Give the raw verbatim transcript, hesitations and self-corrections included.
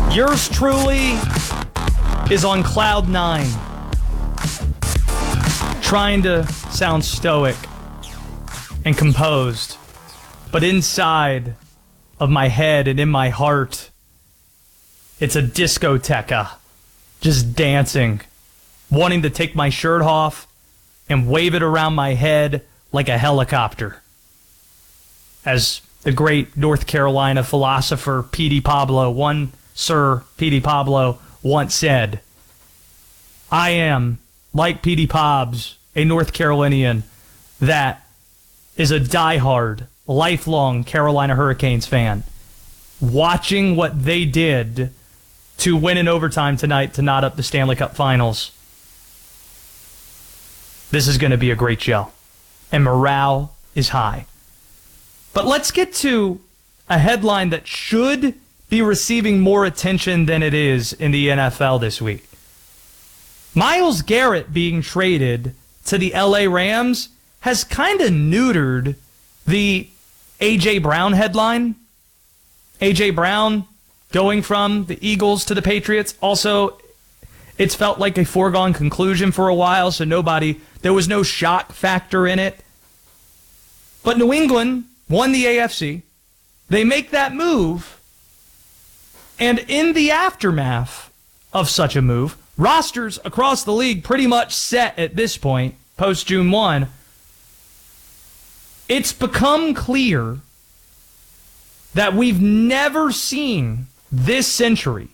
Yours truly is on cloud nine, trying to sound stoic and composed, but inside of my head and in my heart, it's a discoteca, just dancing, wanting to take my shirt off and wave it around my head like a helicopter. As the great North Carolina philosopher P D Pablo, one Sir P D Pablo, once said, I am, like P D Pabs, a North Carolinian that is a diehard, lifelong Carolina Hurricanes fan. Watching what they did to win in overtime tonight to knot up the Stanley Cup Finals, this is going to be a great show. And morale is high. But let's get to a headline that should be receiving more attention than it is in the N F L this week. Myles Garrett being traded to the L A Rams has kind of neutered the A J. Brown headline. A J. Brown going from the Eagles to the Patriots. Also, it's felt like a foregone conclusion for a while, so nobody, there was no shock factor in it. But New England won the A F C. They make that move. And in the aftermath of such a move, rosters across the league pretty much set at this point, post June first. It's become clear that we've never seen this century